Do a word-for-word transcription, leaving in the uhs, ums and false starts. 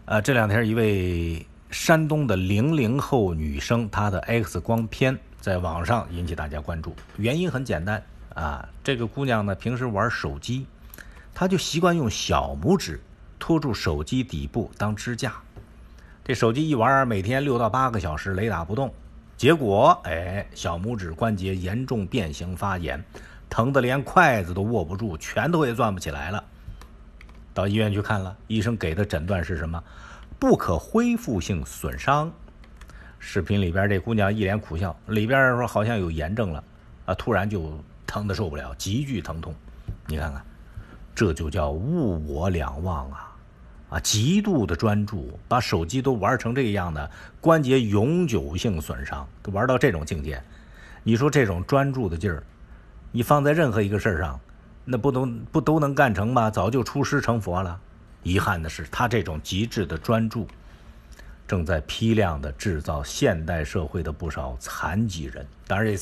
呃，这两天一位山东的零零后女生，她的 X 光片在网上引起大家关注。原因很简单啊，这个姑娘呢平时玩手机，她就习惯用小拇指托住手机底部当支架。这手机一玩，每天六到八个小时雷打不动，结果哎，小拇指关节严重变形发炎，疼得连筷子都握不住，拳头也攥不起来了。到医院去看了，医生给的诊断是什么？不可恢复性损伤。视频里边这姑娘一脸苦笑，里边说好像有炎症了啊，突然就疼得受不了，急剧疼痛。你看看，这就叫物我两忘啊！啊，极度的专注，把手机都玩成这个样的，关节永久性损伤，都玩到这种境界。你说这种专注的劲儿，你放在任何一个事儿上，那不都不都能干成吗？早就出师成佛了。遗憾的是，他这种极致的专注，正在批量的制造现代社会的不少残疾人。当然，这